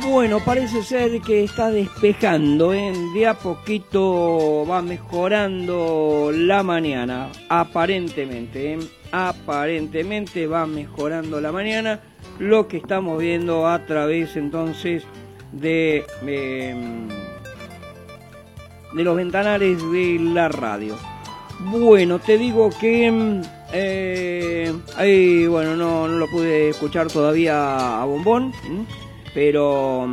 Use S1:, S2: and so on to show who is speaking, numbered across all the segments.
S1: Bueno, parece ser que está despejando, ¿eh? De a poquito va mejorando la mañana, aparentemente, ¿eh? Aparentemente va mejorando la mañana, lo que estamos viendo a través entonces de los ventanales de la radio. Bueno, te digo que ahí, bueno, no lo pude escuchar todavía a Bombón, pero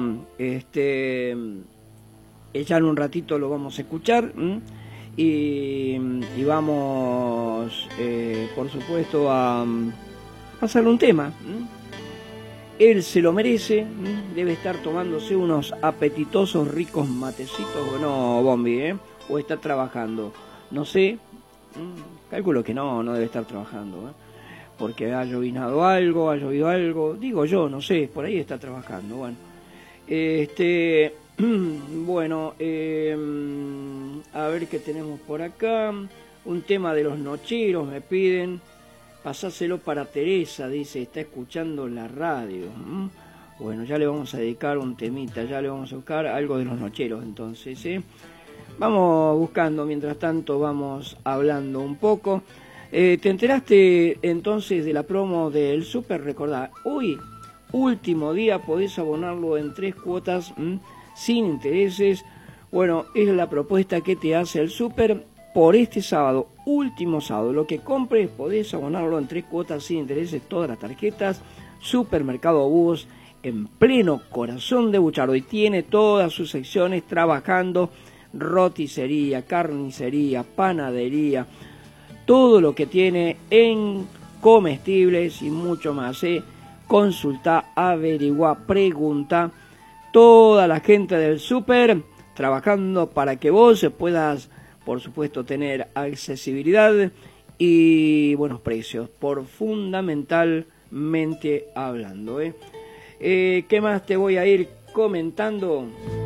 S1: ya en un ratito lo vamos a escuchar y vamos, por supuesto, a pasarle un tema. Él se lo merece, debe estar tomándose unos apetitosos, ricos matecitos, bueno, Bombi, o está trabajando, no sé, calculo que no debe estar trabajando, porque ha llovido algo, digo yo, no sé, por ahí está trabajando, bueno. Bueno, a ver qué tenemos por acá, un tema de los nocheros me piden. Pasáselo para Teresa, dice, está escuchando la radio. Bueno, ya le vamos a dedicar un temita, ya le vamos a buscar algo de los nocheros, entonces, Vamos buscando, mientras tanto vamos hablando un poco. ¿Te enteraste entonces de la promo del Super? Recordá, hoy, último día, podés abonarlo en 3 cuotas sin intereses. Bueno, es la propuesta que te hace el Super por este sábado, último sábado. Lo que compres podés abonarlo en 3 cuotas sin intereses, todas las tarjetas. Supermercado Búhos, en pleno corazón de Buchardo, y tiene todas sus secciones trabajando: roticería, carnicería, panadería, todo lo que tiene en comestibles y mucho más. Consulta, averigua, pregunta. Toda la gente del Super trabajando para que vos puedas, por supuesto, tener accesibilidad y buenos precios, por fundamentalmente hablando. ¿Qué más te voy a ir comentando?